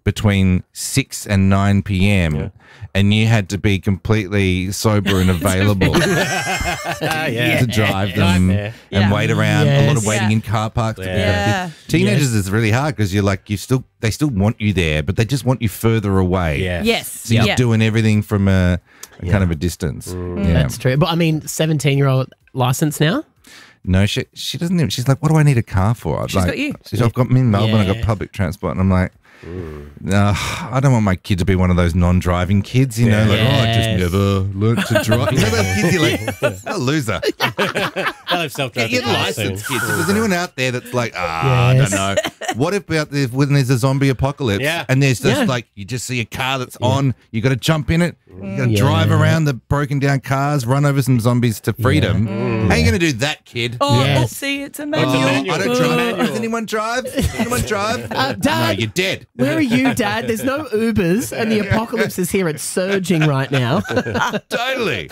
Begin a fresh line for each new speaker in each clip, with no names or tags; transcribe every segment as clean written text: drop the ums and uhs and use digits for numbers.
between 6 and 9 p.m. and you had to be completely sober and available to drive them and wait around. A lot of waiting in car parks. Teenagers is really hard because you're like, they still want you there, but they just want you further away. So you're doing everything from a kind of a distance.
That's true. But I mean, 17-year-old license now?
No, she doesn't even. She's like, what do I need a car for?
She's got you.
I've got me in Melbourne. I've got public transport. And I'm like, no, I don't want my kid to be one of those non-driving kids, you know, like, I just never learnt to drive. You know those kids, you're like, a loser.
They'll have self-driving
Get your license, kids. If there's anyone out there that's like, I don't know. What about when there's a zombie apocalypse and there's just like, you just see a car that's on, you got to jump in it, you got to drive around the broken down cars, run over some zombies to freedom. How are you going to do that, kid?
See, it's a manual.
I don't drive. Does anyone drive? Anyone drive?
Dad,
no, you're dead.
Where are you, Dad? There's no Ubers and the apocalypse is here. It's surging right now.
Totally.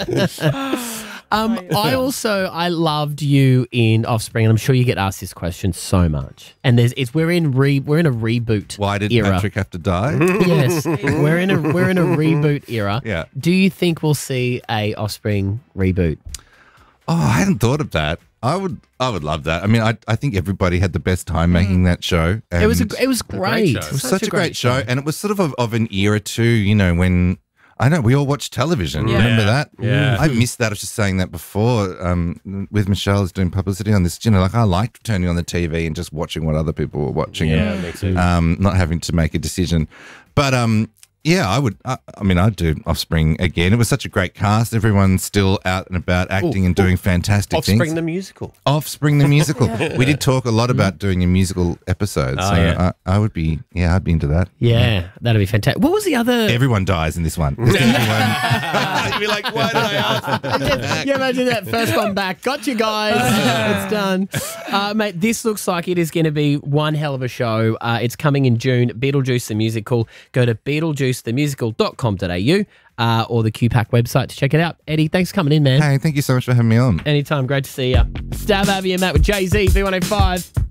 I loved you in Offspring, and I'm sure you get asked this question so much. And we're in a reboot.
Why did
era.
Patrick have to die?
Yes, we're in a reboot era.
Yeah.
Do you think we'll see a Offspring reboot?
Oh, I hadn't thought of that. I would love that. I mean, I think everybody had the best time making that show.
It was great.
It was such a great show, and it was sort of an era too. You know, when we all watched television. Remember that?
Yeah.
I missed that. I was just saying that before with Michelle. I was doing publicity on this. You know, like I liked turning on the TV and just watching what other people were watching.
Yeah, makes sense.
Not having to make a decision, but yeah, I would. I'd do Offspring again. It was such a great cast. Everyone's still out and about acting and doing fantastic things.
Offspring the musical.
Offspring the musical. We did talk a lot about doing a musical episode. I would be, I'd be into that.
Yeah, that'd be fantastic. What was the other?
Everyone dies in this one. You'd be like, why did I ask?
Yeah, imagine that first one back. Got you guys. It's done. Mate, this looks like it is going to be one hell of a show. It's coming in June. Beetlejuice the Musical. Go to beetlejuicethemusical.com.au or the QPAC website to check it out. Eddie, thanks for coming in, man.
Hey, thank you so much for having me on.
Anytime. Great to see you. Stab Abby and Matt with Jay-Z, V105.